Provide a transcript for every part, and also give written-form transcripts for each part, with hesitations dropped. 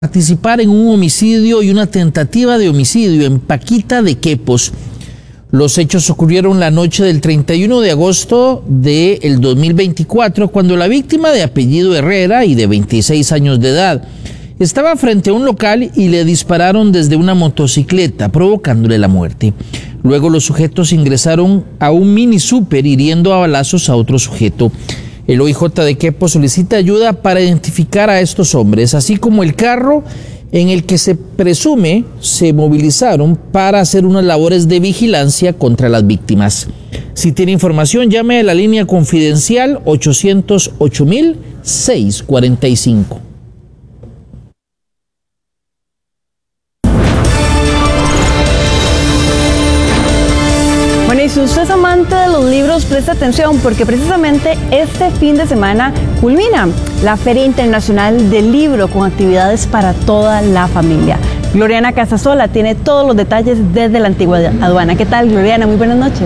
participar en un homicidio y una tentativa de homicidio en Paquita de Quepos. Los hechos ocurrieron la noche del 31 de agosto del 2024, cuando la víctima, de apellido Herrera y de 26 años de edad, estaba frente a un local y le dispararon desde una motocicleta, provocándole la muerte. Luego los sujetos ingresaron a un mini súper, hiriendo a balazos a otro sujeto. El OIJ de Quepos solicita ayuda para identificar a estos hombres, así como el carro en el que se presume se movilizaron para hacer unas labores de vigilancia contra las víctimas. Si tiene información, llame a la línea confidencial 808.645. Bueno, y si usted es amante de los libros, preste atención, porque precisamente este fin de semana culmina la Feria Internacional del Libro, con actividades para toda la familia. Gloriana Casasola tiene todos los detalles desde la Antigua Aduana. ¿Qué tal, Gloriana? Muy buenas noches.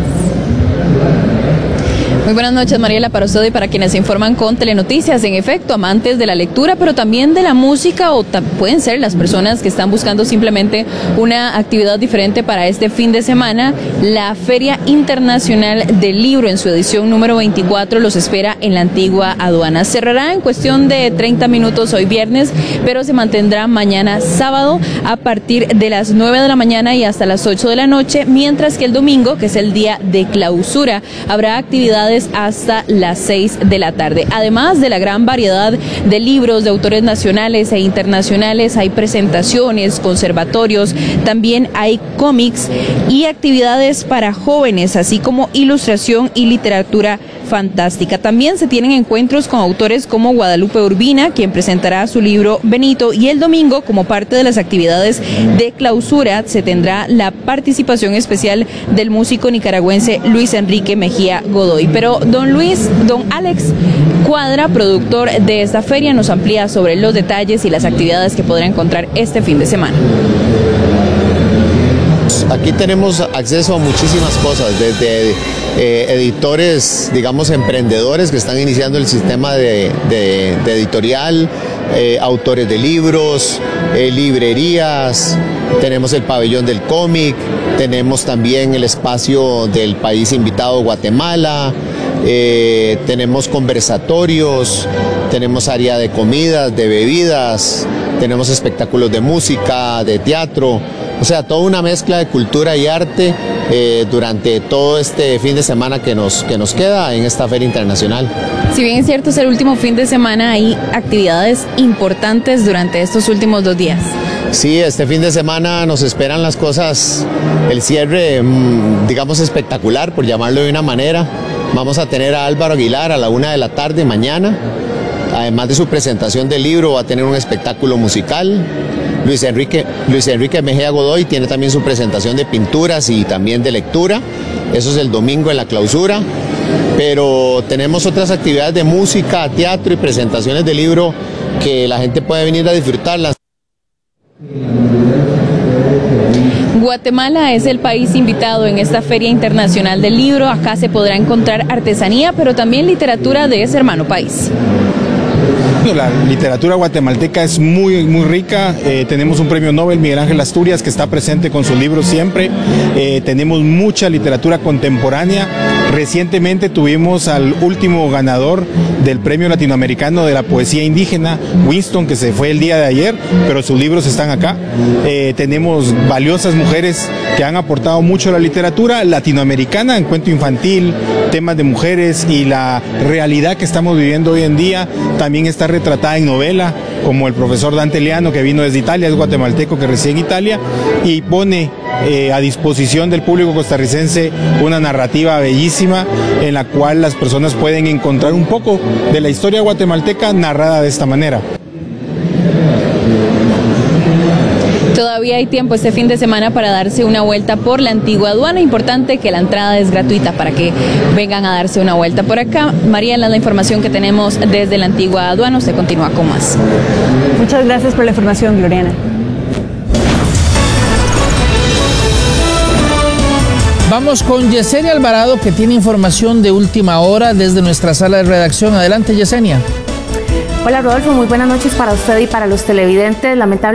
Muy buenas noches, Mariela, para usted y para quienes se informan con Telenoticias. En efecto, amantes de la lectura, pero también de la música, o pueden ser las personas que están buscando simplemente una actividad diferente para este fin de semana. La Feria Internacional del Libro, en su edición número 24, los espera en la Antigua Aduana. Cerrará en cuestión de 30 minutos hoy viernes, pero se mantendrá mañana sábado a partir de las 9 de la mañana y hasta las 8 de la noche, mientras que el domingo, que es el día de clausura, habrá actividades hasta las 6 de la tarde. Además de la gran variedad de libros de autores nacionales e internacionales, hay presentaciones, conservatorios, también hay cómics y actividades para jóvenes, así como ilustración y literatura fantástica. También se tienen encuentros con autores como Guadalupe Urbina, quien presentará su libro Benito, y el domingo, como parte de las actividades de clausura, se tendrá la participación especial del músico nicaragüense Luis Enrique Mejía Godoy. Pero don Alex Cuadra, productor de esta feria, nos amplía sobre los detalles y las actividades que podrá encontrar este fin de semana. Aquí tenemos acceso a muchísimas cosas, desde editores, digamos, emprendedores que están iniciando el sistema de editorial, autores de libros, librerías, tenemos el pabellón del cómic, tenemos también el espacio del país invitado Guatemala, tenemos conversatorios, tenemos área de comidas, de bebidas, tenemos espectáculos de música, de teatro, o sea, toda una mezcla de cultura y arte durante todo este fin de semana que nos queda en esta Feria Internacional. Si bien es cierto, es el último fin de semana, hay actividades importantes durante estos últimos 2 días. Sí, este fin de semana nos esperan las cosas, el cierre, digamos, espectacular, por llamarlo de una manera. Vamos a tener a Álvaro Aguilar a la 1 de la tarde mañana. Además de su presentación del libro, va a tener un espectáculo musical. Luis Enrique Mejía Godoy tiene también su presentación de pinturas y también de lectura. Eso es el domingo en la clausura. Pero tenemos otras actividades de música, teatro y presentaciones de libro que la gente puede venir a disfrutarlas. Guatemala es el país invitado en esta Feria Internacional del Libro. Acá se podrá encontrar artesanía, pero también literatura de ese hermano país. La literatura guatemalteca es muy rica. Tenemos un premio Nobel, Miguel Ángel Asturias, que está presente con sus libros siempre. Tenemos mucha literatura contemporánea. Recientemente tuvimos al último ganador del premio latinoamericano de la poesía indígena, Winston, que se fue el día de ayer, pero sus libros están acá. Tenemos valiosas mujeres que han aportado mucho a la literatura latinoamericana, en cuento infantil, temas de mujeres y la realidad que estamos viviendo hoy en día. También está retratada en novela, como el profesor Dante Leano, que vino desde Italia, es guatemalteco que reside en Italia, y pone a disposición del público costarricense una narrativa bellísima en la cual las personas pueden encontrar un poco de la historia guatemalteca narrada de esta manera. Todavía hay tiempo este fin de semana para darse una vuelta por la Antigua Aduana. Importante que la entrada es gratuita para que vengan a darse una vuelta por acá. Mariela, la información que tenemos desde la Antigua Aduana. Usted continúa con más. Muchas gracias por la información, Gloriana. Vamos con Yesenia Alvarado, que tiene información de última hora desde nuestra sala de redacción. Adelante, Yesenia. Hola Rodolfo, muy buenas noches para usted y para los televidentes. Lamentable